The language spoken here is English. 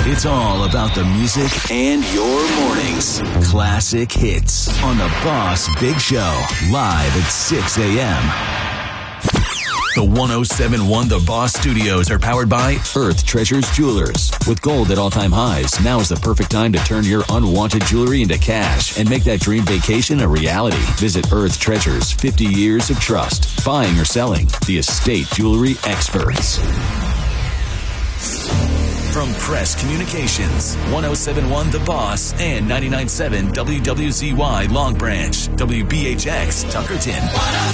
It's all about the music and your mornings. Classic hits on the Boss Big Show, live at 6 a.m. The 107.1 The Boss Studios are powered by Earth Treasures Jewelers. With gold at all-time highs, now is the perfect time to turn your unwanted jewelry into cash and make that dream vacation a reality. Visit Earth Treasures, 50 years of trust. Buying or selling, the estate jewelry experts. From Press Communications, 107.1 The Boss and 99.7 WWZY Long Branch, WBHX Tuckerton.